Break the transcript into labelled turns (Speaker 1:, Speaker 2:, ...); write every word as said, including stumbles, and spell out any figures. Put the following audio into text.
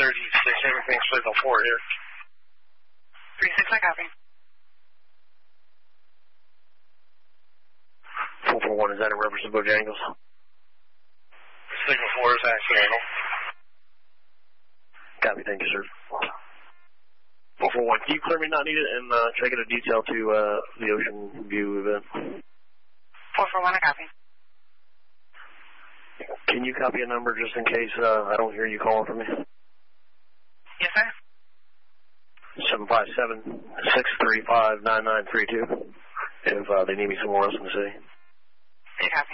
Speaker 1: thirty-six, everything's signal four here.
Speaker 2: three six, I copy.
Speaker 3: four four one, is that in reference to Bojangles?
Speaker 1: Signal four is accidental.
Speaker 3: Copy, thank you, sir. four four one, can you clear me not needed and uh, try to get a detail to uh, the Ocean View event?
Speaker 2: four four one, I copy.
Speaker 3: Can you copy a number just in case uh, I don't hear you calling for me?
Speaker 2: Yes, sir.
Speaker 3: seven five seven, six three five, nine nine three two if uh, they need me somewhere else in the city.
Speaker 2: I copy.